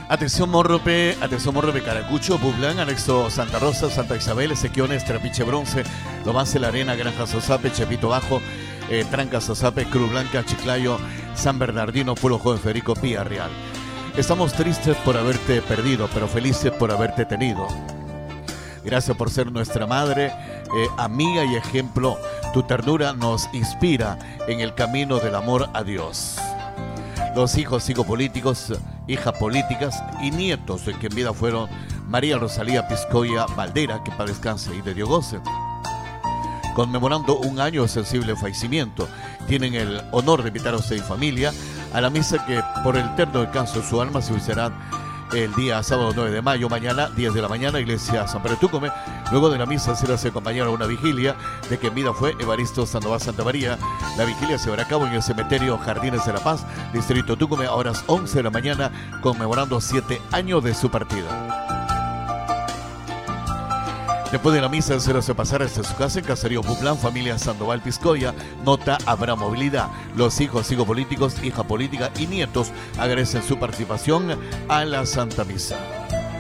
Atención Morrope, Caracucho, Bublán, Anexo Santa Rosa, Santa Isabel, Ezequiones, Trapiche Bronce, Lomance, La Arena, Granja Sosape, Chepito Bajo, Tranca Sosape, Cruz Blanca, Chiclayo, San Bernardino, Pueblo Joven Federico, Pía Real. Estamos tristes por haberte perdido, pero felices por haberte tenido. Gracias por ser nuestra madre, amiga y ejemplo. Tu ternura nos inspira en el camino del amor a Dios. Los hijos psicopolíticos, hijas políticas y nietos que en vida fueron María Rosalía Piscoya Valdera, que para descanse y de Dios goce. Conmemorando un año de sensible fallecimiento, tienen el honor de invitar a usted y familia a la misa que por el eterno descanso de su alma se oficiará el día sábado 9 de mayo, mañana 10 de la mañana, Iglesia San Pedro de Túcumán. Luego de la misa será acompañada una vigilia de que en vida fue Evaristo Sandoval Santa María. La vigilia se llevará a cabo en el cementerio Jardines de la Paz, Distrito Túcumán, a horas 11 de la mañana, conmemorando 7 años de su partida. Después de la misa, se hace pasar hasta su casa en Caserío Bublán, familia Sandoval Piscoya. Nota: habrá movilidad. Los hijos psicopolíticos, hija política y nietos agradecen su participación a la Santa Misa.